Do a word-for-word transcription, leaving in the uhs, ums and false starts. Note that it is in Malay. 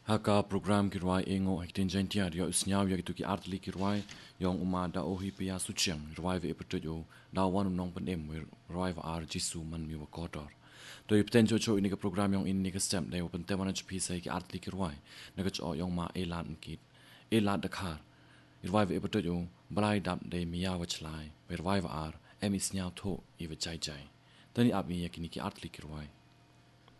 Haka program kirwai engo hekten jantia dia usnyaw ya gitu ki artli kirwai yong uma da ohi pia suchiang rwai ve epeto da wan nong pen em rwai va ar jisu man mi wa kotor do ipten cho cho ini ka program yong ini ka stem dai open te manage pi sai ki artli kirwai na ka cho yong ma elan kit elan da khar rwai ve epeto yo blai dam de miya wa chlai rwai va ar em isnyaw tho i va chai chai tani ab mi ya kini ki artli kirwai